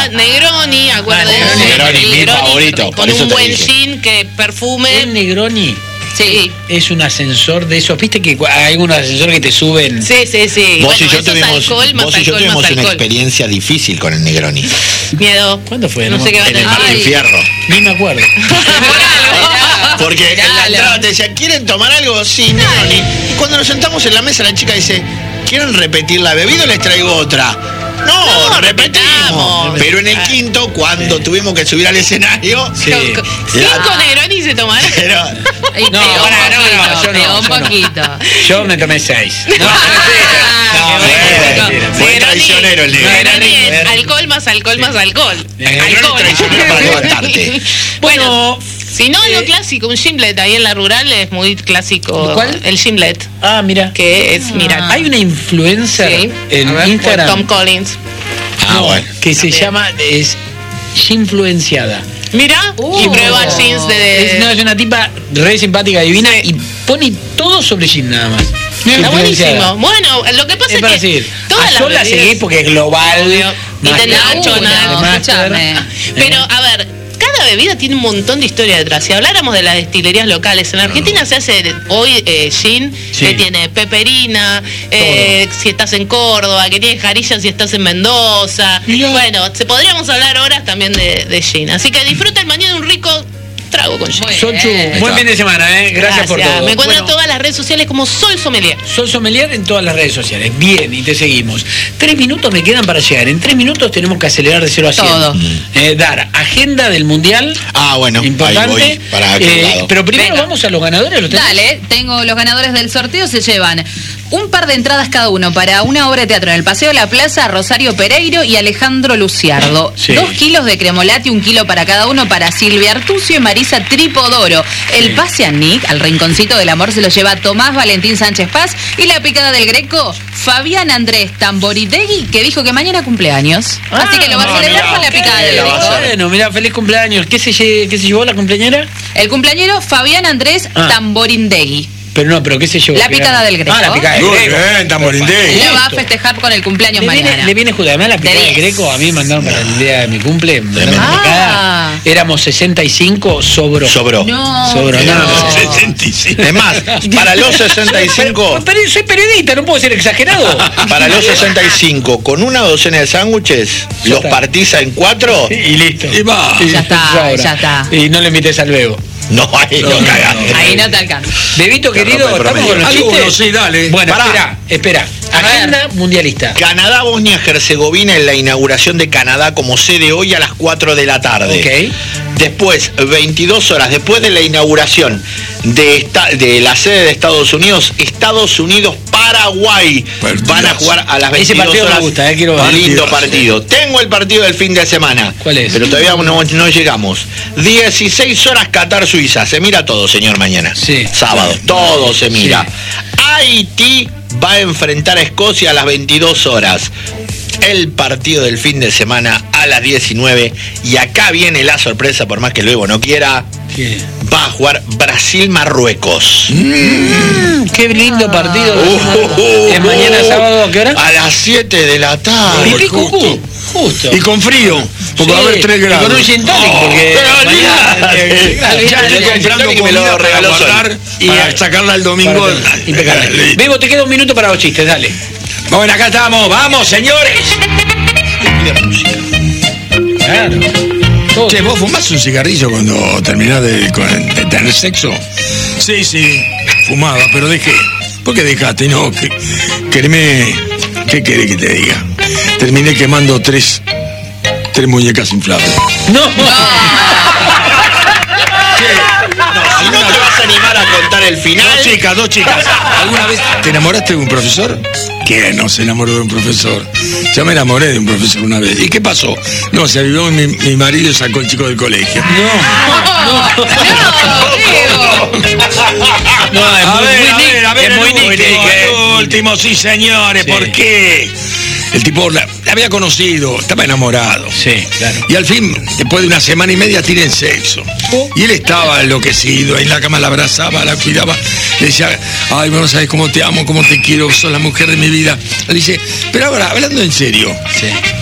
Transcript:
Negroni, acuérdense. Negroni, mi favorito. Con un buen gin que perfume. El Negroni. Sí. Es un ascensor de esos, viste que hay unos ascensores que te suben. Sí. Vos y yo tuvimos una experiencia difícil con el Negroni. Miedo. ¿Cuándo fue? No sé qué va a En el tener. Martín Fierro. Ni me acuerdo. Porque en la entrada te decía, ¿quieren tomar algo? Sí, Negroni. Y cuando nos sentamos en la mesa, la chica dice, ¿quieren repetir la bebida o les traigo otra? No, repetimos. Pero en el quinto, cuando tuvimos que subir al escenario, 5 Negroni se tomaron. Pero, Un poquito. Yo me tomé 6. fue traicionero el Negroni es alcohol más alcohol más alcohol. Alcohol traicionero para levantarte. Bueno, si no, lo clásico, un gimlet ahí en la rural es muy clásico. ¿Cuál? El gimlet. Ah, mira. Que es, mira. Hay una influencer en Instagram. Tom Collins. Bueno. Que se llama, es Ginfluenciada. Mira, y prueba jeans de... Es una tipa re simpática, divina, y pone todo sobre gin nada más. Está buenísimo. Bueno, lo que pasa es que decir, todas a Sol la bebidas- seguís porque es global. Y te Nacho, escúchame. Pero, a ver, cada bebida tiene un montón de historia detrás. Si habláramos de las destilerías locales, en Argentina se hace hoy gin, que tiene peperina, si estás en Córdoba, que tiene jarilla si estás en Mendoza. Bueno, podríamos hablar horas también de gin. Así que disfruten mañana un rico trago con gin. Sonchu, buen fin de semana, Gracias por todo. Me encuentran en todas las redes sociales como Sol Sommelier. Sol Sommelier en todas las redes sociales. Bien, y te seguimos. 3 minutos me quedan para llegar. En 3 minutos tenemos que acelerar de 0 a 100. Todo. Dar agenda del Mundial. Bueno, importante. ahí voy, para aquel lado. Pero primero vamos a los ganadores. ¿Los tenemos? Dale, tengo los ganadores del sorteo, se llevan un par de entradas cada uno para una obra de teatro en el Paseo de la Plaza, Rosario Pereiro y Alejandro Luciardo. 2 kilos de cremolati, 1 kilo para cada uno para Silvia Artucio y Marisa Tripodoro. El pase a Nick, al Rinconcito del Amor, se lo lleva Tomás Valentín Sánchez Paz. Y la picada del Greco, Fabián Andrés Tamboridegui, que dijo que mañana cumpleaños. Así que lo va a celebrar con la picada del Greco. Bueno, mira, feliz cumpleaños. ¿Qué se llevó la cumpleañera? El cumpleañero, Fabián Andrés Tamborindegui. Pero ¿qué se llevó? La picada del Greco. La picada del Greco. Bien, Tamborindegui. Le va a festejar con el cumpleaños mañana. Le viene justo. Además, la picada del Greco, a mí me mandaron para el día de mi cumple. Éramos 65, sobró. No. Sobró. 65. Es más, para los 65... Pero soy periodista, no puedo ser exagerado. Para los 65, con una docena de sándwiches, los partís en 4 y listo. Y va. Ya está. Y no le invites al Bebo. No, ahí no cagaste. Ahí no te alcanza. Bebito querido, estamos con los chistes. Algunos, sí, dale. Bueno, espera. Agenda mundialista. Canadá, Bosnia-Herzegovina en la inauguración de Canadá como sede hoy a las 4 de la tarde. Ok. Después, 22 horas después de la inauguración de la sede de Estados Unidos-Paraguay. Van a jugar a las 22 Ese partido horas. me gusta, quiero ver. Lindo partido. Tengo el partido del fin de semana. ¿Cuál es? Pero todavía no llegamos. 16 horas Qatar-Suiza. Se mira todo, señor, mañana. Sí. Sábado. Todo se mira. Haití va a enfrentar a Escocia a las 22 horas. El partido del fin de semana a las 19. Y acá viene la sorpresa, por más que luego no quiera. ¿Qué? Va a jugar Brasil-Marruecos. Qué lindo partido. ¿Es mañana sábado a qué hora? A las 7 de la tarde. Pipí cucú. Justo. Y con frío, porque va a haber 3 grados. Y con un gin tonic, porque Ya estoy comprando que me lo comida para regaló guardar y a sacarla el domingo. impecable. Bebo, te queda un minuto para los chistes, dale. Bueno, acá estamos, vamos, señores. Claro. Che, ¿vos fumás un cigarrillo cuando terminás de tener sexo? Sí, fumaba, pero dejé. ¿Por qué dejaste? No, ¿qué querés que te diga? Terminé quemando tres muñecas inflables. No. Si no te vas a animar a contar el final. Dos chicas. ¿Alguna vez te enamoraste de un profesor? ¿Quién no se enamoró de un profesor? Ya me enamoré de un profesor una vez. ¿Y qué pasó? No, se avivó mi marido y sacó el chico del colegio. Es muy último, sí, señores. Sí. ¿Por qué? El tipo la había conocido, estaba enamorado. Sí, claro. Y al fin, después de 1 semana y media, tienen sexo. Y él estaba enloquecido, ahí en la cama la abrazaba, la cuidaba. Le decía, ay, bueno, sabes cómo te amo, cómo te quiero, sos la mujer de mi vida. Le dice, pero ahora, hablando en serio,